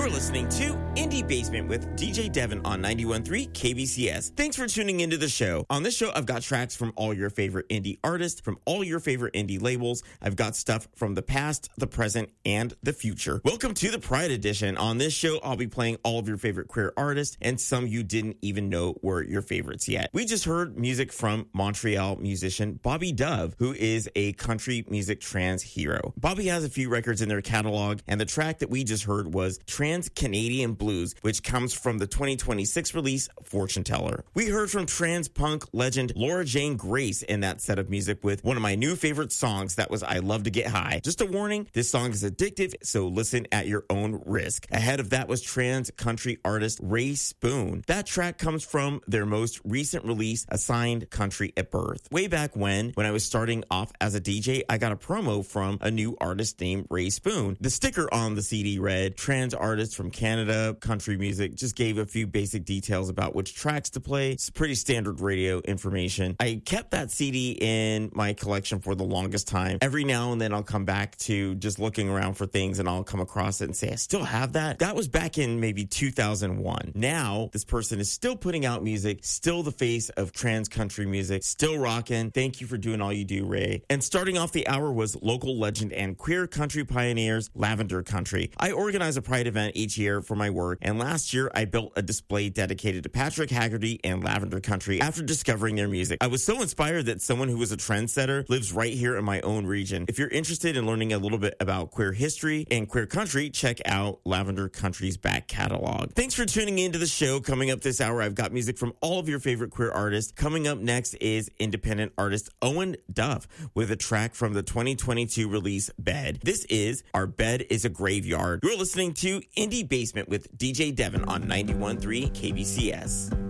You're listening to Indie Basement with DJ Devin on 91.3 KBCS. Thanks for tuning into the show. On this show, I've got tracks from all your favorite indie artists, from all your favorite indie labels. I've got stuff from the past, the present, and the future. Welcome to the Pride Edition. On this show, I'll be playing all of your favorite queer artists and some you didn't even know were your favorites yet. We just heard music from Montreal musician Bobby Dove, who is a country music trans hero. Bobby has a few records in their catalog, and the track that we just heard was Trans-Canadian Blues, which comes from the 2026 release Fortune Teller. We heard from trans punk legend Laura Jane Grace in that set of music with one of my new favorite songs, that was I Love to Get High. Just a warning, this song is addictive, so listen at your own risk. Ahead of that was trans country artist Ray Spoon. That track comes from their most recent release, Assigned Country at Birth. Way back when I was starting off as a DJ, I got a promo from a new artist named Ray Spoon. The sticker on the CD read, trans artist from Canada, country music, just gave a few basic details about which tracks to play. It's pretty standard radio information. I kept that CD in my collection for the longest time. Every now and then I'll come back to just looking around for things and I'll come across it and say, I still have that? That was back in maybe 2001. Now, this person is still putting out music, still the face of trans country music, still rocking. Thank you for doing all you do, Ray. And starting off the hour was local legend and queer country pioneers, Lavender Country. I organize a Pride event each year for my work, and last year I built a display dedicated to Patrick Haggerty and Lavender Country after discovering their music. I was so inspired that someone who was a trendsetter lives right here in my own region. If you're interested in learning a little bit about queer history and queer country, check out Lavender Country's back catalog. Thanks for tuning into the show. Coming up this hour, I've got music from all of your favorite queer artists. Coming up next is independent artist Owen Duff with a track from the 2022 release Bed. This is Our Bed is a Graveyard. You're listening to Indie Basement with DJ Devin on 91.3 KBCS.